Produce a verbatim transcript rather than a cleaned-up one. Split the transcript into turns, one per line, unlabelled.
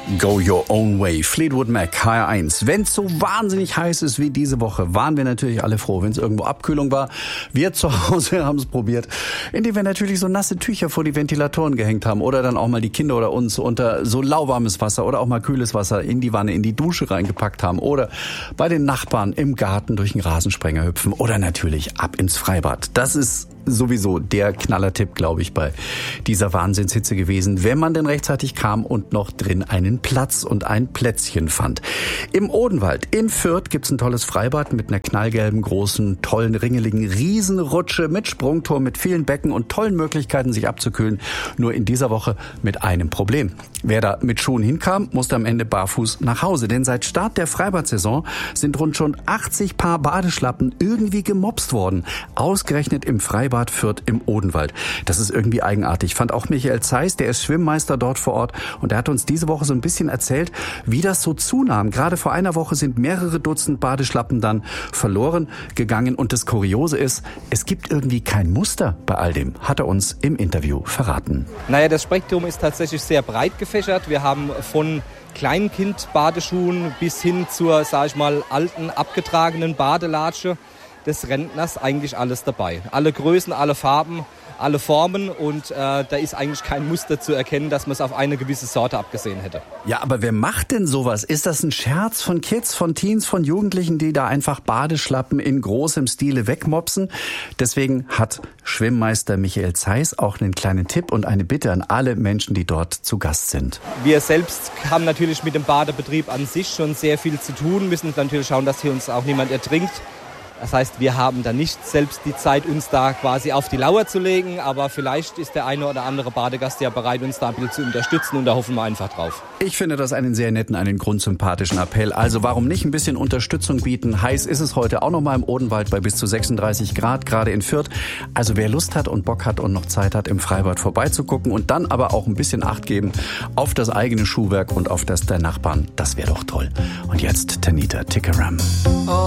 Go Your Own Way, Fleetwood Mac, H R eins. Wenn es so wahnsinnig heiß ist wie diese Woche, waren wir natürlich alle froh, wenn es irgendwo Abkühlung war. Wir zu Hause haben es probiert, indem wir natürlich so nasse Tücher vor die Ventilatoren gehängt haben oder dann auch mal die Kinder oder uns unter so lauwarmes Wasser oder auch mal kühles Wasser in die Wanne, in die Dusche reingepackt haben oder bei den Nachbarn im Garten durch den Rasensprenger hüpfen oder natürlich ab ins Freibad. Das ist sowieso der Knallertipp, glaube ich, bei dieser Wahnsinnshitze gewesen, wenn man denn rechtzeitig kam und noch drin einen Platz und ein Plätzchen fand. Im Odenwald in Fürth gibt's ein tolles Freibad mit einer knallgelben, großen, tollen, ringeligen Riesenrutsche mit Sprungturm, mit vielen Becken und tollen Möglichkeiten, sich abzukühlen. Nur in dieser Woche mit einem Problem. Wer da mit Schuhen hinkam, musste am Ende barfuß nach Hause. Denn seit Start der Freibad-Saison sind rund schon achtzig Paar Badeschlappen irgendwie gemopst worden. Ausgerechnet im Freibad Fürth im Odenwald. Das ist irgendwie eigenartig. Fand auch Michael Zeiss, der ist Schwimmmeister dort vor Ort. Und der hat uns diese Woche so ein bisschen erzählt, wie das so zunahm. Gerade vor einer Woche sind mehrere Dutzend Badeschlappen dann verloren gegangen. Und das Kuriose ist, es gibt irgendwie kein Muster bei all dem, hat er uns im Interview verraten.
Naja, das Spektrum ist tatsächlich sehr breit gefächert. Wir haben von Kleinkind-Badeschuhen bis hin zur, sag ich mal, alten, abgetragenen Badelatsche des Rentners eigentlich alles dabei. Alle Größen, alle Farben, alle Formen und äh, da ist eigentlich kein Muster zu erkennen, dass man es auf eine gewisse Sorte abgesehen hätte.
Ja, aber wer macht denn sowas? Ist das ein Scherz von Kids, von Teens, von Jugendlichen, die da einfach Badeschlappen in großem Stile wegmopsen? Deswegen hat Schwimmmeister Michael Zeiss auch einen kleinen Tipp und eine Bitte an alle Menschen, die dort zu Gast sind.
Wir selbst haben natürlich mit dem Badebetrieb an sich schon sehr viel zu tun, müssen natürlich schauen, dass hier uns auch niemand ertrinkt. Das heißt, wir haben da nicht selbst die Zeit, uns da quasi auf die Lauer zu legen, aber vielleicht ist der eine oder andere Badegast ja bereit, uns da ein bisschen zu unterstützen und da hoffen wir einfach drauf.
Ich finde das einen sehr netten, einen grundsympathischen Appell. Also warum nicht ein bisschen Unterstützung bieten? Heiß ist es heute auch noch mal im Odenwald bei bis zu sechsunddreißig Grad, gerade in Fürth. Also wer Lust hat und Bock hat und noch Zeit hat, im Freibad vorbeizugucken und dann aber auch ein bisschen Acht geben auf das eigene Schuhwerk und auf das der Nachbarn, das wäre doch toll. Und jetzt Tanita Tikaram.